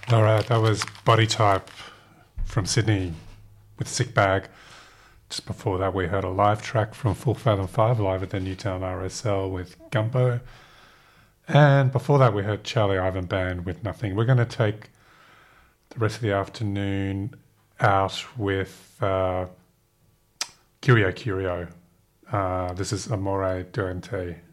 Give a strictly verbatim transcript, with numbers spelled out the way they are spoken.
All right, that was Body Type from Sydney with Sick Bag. Just before that, we heard a live track from Full Fathom five live at the Newtown R S L with Gumbo. And before that, we heard Charlie Ivan Band with Nothing. We're going to take the rest of the afternoon out with uh, Curio Curio. Uh, this is Amore Duente.